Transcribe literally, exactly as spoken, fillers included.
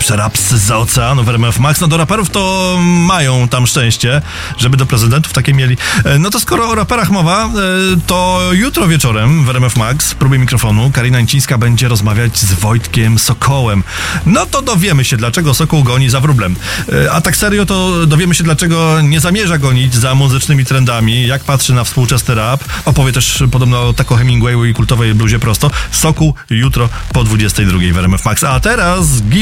najlepsze rapsy zza oceanu w R M F Max. No do raperów to mają tam szczęście, żeby do prezydentów takie mieli. No to skoro o raperach mowa, to jutro wieczorem w R M F Max, próbie mikrofonu, Karina Incińska będzie rozmawiać z Wojtkiem Sokołem. No to dowiemy się, dlaczego Sokół goni za wróblem. A tak serio, to dowiemy się, dlaczego nie zamierza gonić za muzycznymi trendami, jak patrzy na współczesny rap. Opowie też podobno o Taco Hemingwayu i kultowej bluzie prosto. Sokół jutro po dwudziestej drugiej w R M F Max. A teraz